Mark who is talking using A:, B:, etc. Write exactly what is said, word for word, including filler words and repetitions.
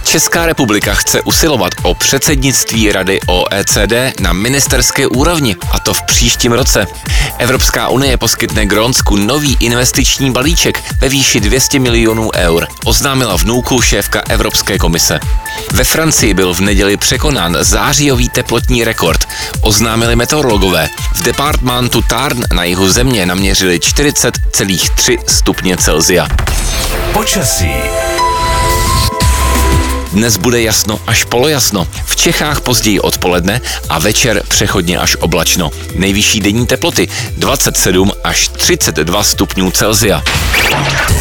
A: Česká republika chce usilovat o předsednictví Rady O E C D na ministerské úrovni, a to v příštím roce. Evropská unie poskytne Grónsku nový investiční balíček ve výši dvě stě milionů eur, oznámila vnouku šéfka Evropské komise. Ve Francii byl v neděli překonán zářijový teplotní rekord, oznámili meteorologové. V departementu Tarn na jihu země naměřili čtyřicet celá tři stupně Celsia.
B: Počasí.
A: Dnes bude jasno až polojasno. V Čechách později odpoledne a večer přechodně až oblačno. Nejvyšší denní teploty dvacet sedm až třicet dva stupňů Celsia.